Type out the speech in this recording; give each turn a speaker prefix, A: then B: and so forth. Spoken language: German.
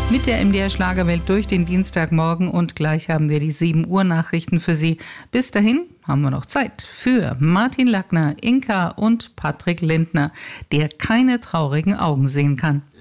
A: Mit der MDR Schlagerwelt durch den Dienstagmorgen und gleich haben wir die 7 Uhr Nachrichten für Sie. Bis dahin haben wir noch Zeit für Martin Lackner, Inka und Patrick Lindner, der keine traurigen Augen sehen kann.